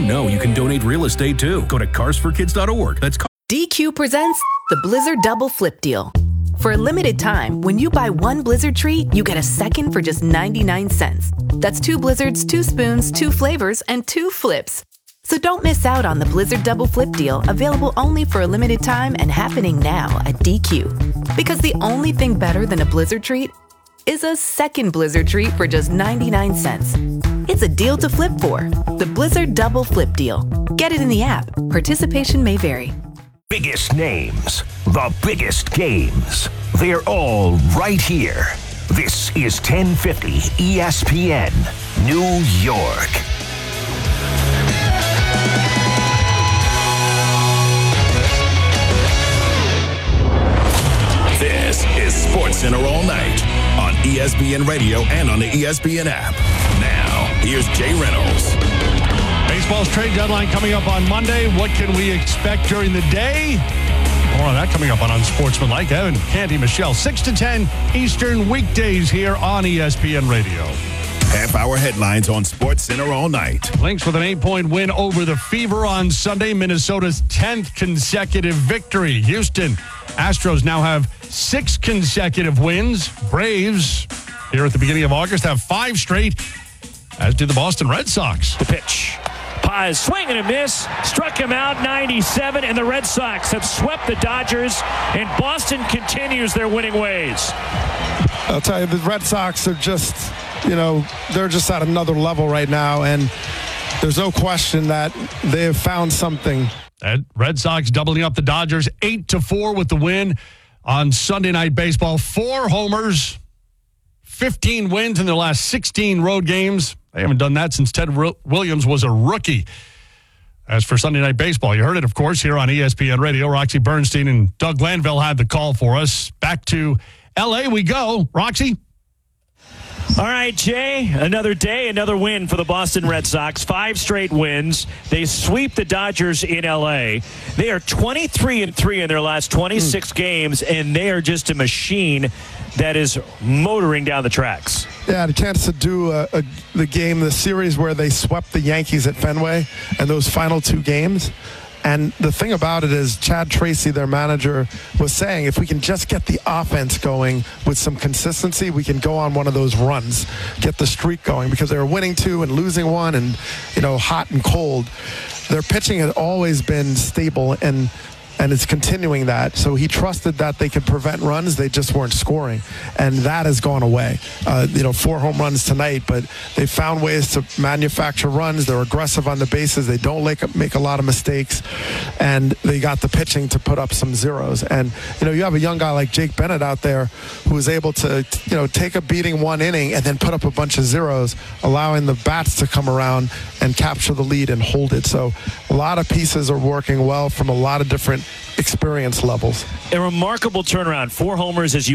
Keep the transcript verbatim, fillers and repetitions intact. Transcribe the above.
know you can donate real estate too? Go to cars for kids dot org. That's D Q presents the Blizzard Double Flip Deal. For a limited time, when you buy one Blizzard treat, you get a second for just ninety-nine cents. That's two Blizzards, two spoons, two flavors, and two flips. So don't miss out on the Blizzard Double Flip Deal, available only for a limited time and happening now at D Q. Because the only thing better than a Blizzard treat is a second Blizzard treat for just ninety-nine cents. It's a deal to flip for. The Blizzard Double Flip Deal. Get it in the app. Participation may vary. Biggest names, the biggest games. They're all right here. This is ten fifty E S P N, New York. This is SportsCenter All Night on E S P N Radio and on the E S P N app. Now, here's Jay Reynolds. Baseball's trade deadline coming up on Monday. What can we expect during the day? More on that coming up on Unsportsmanlike. Evan Canty, Michelle, six to ten Eastern weekdays here on E S P N Radio. Half-hour headlines on SportsCenter All Night. Lynx with an eight-point win over the Fever on Sunday. Minnesota's tenth consecutive victory. Houston Astros now have six consecutive wins. Braves, here at the beginning of August, have five straight, as did the Boston Red Sox. The pitch. Paz swing and a miss, struck him out, ninety-seven, and the Red Sox have swept the Dodgers, and Boston continues their winning ways. I'll tell you, the Red Sox are just, you know, they're just at another level right now, and there's no question that they have found something. And Red Sox doubling up the Dodgers, eight to four with the win on Sunday Night Baseball. Four homers, fifteen wins in their last sixteen road games. They haven't done that since Ted Williams was a rookie. As for Sunday Night Baseball, you heard it, of course, here on E S P N Radio. Roxy Bernstein and Doug Glanville had the call for us. Back to L A we go. Roxy? All right, Jay, another day, another win for the Boston Red Sox. Five straight wins. They sweep the Dodgers in L A. They are twenty-three and three in their last twenty-six mm. games, and they are just a machine that is motoring down the tracks. Yeah, the chance to do a, a, the game, the series where they swept the Yankees at Fenway, and those final two games. And the thing about it is Chad Tracy, their manager, was saying if we can just get the offense going with some consistency, we can go on one of those runs, get the streak going, because they were winning two and losing one and, you know, hot and cold. Their pitching had always been stable, and and it's continuing that. So he trusted that they could prevent runs. They just weren't scoring. And that has gone away. Uh, you know, four home runs tonight, but they found ways to manufacture runs. They're aggressive on the bases. They don't make, make a lot of mistakes. And they got the pitching to put up some zeros. And, you know, you have a young guy like Jake Bennett out there who was able to, you know, take a beating one inning and then put up a bunch of zeros, allowing the bats to come around and capture the lead and hold it. So a lot of pieces are working well from a lot of different experience levels. A remarkable turnaround. Four homers, as you